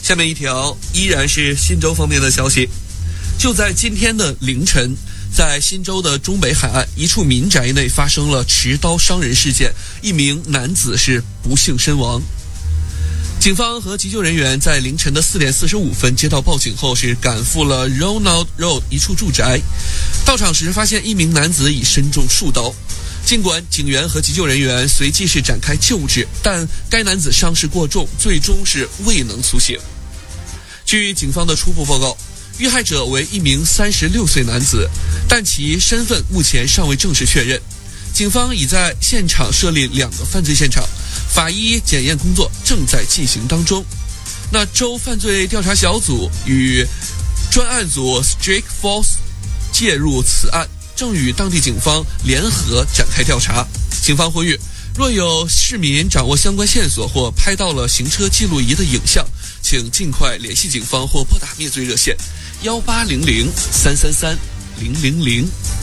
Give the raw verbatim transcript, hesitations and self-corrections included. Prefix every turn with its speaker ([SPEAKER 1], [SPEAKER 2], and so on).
[SPEAKER 1] 下面一条依然是新州方面的消息，就在今天的凌晨，在新州的中北海岸一处民宅内发生了持刀伤人事件，一名男子是不幸身亡。警方和急救人员在凌晨的四点四十五分接到报警后，是赶赴了 Ronald Road 一处住宅。到场时发现一名男子已身中数刀。尽管警员和急救人员随即是展开救治，但该男子伤势过重，最终是未能苏醒。据警方的初步报告，遇害者为一名三十六岁男子，但其身份目前尚未正式确认。警方已在现场设立两个犯罪现场，法医检验工作正在进行当中。那州犯罪调查小组与专案组 Strike Force 介入此案，正与当地警方联合展开调查。警方呼吁，若有市民掌握相关线索或拍到了行车记录仪的影像，请尽快联系警方或拨打灭罪热线幺八零零三三三零零零。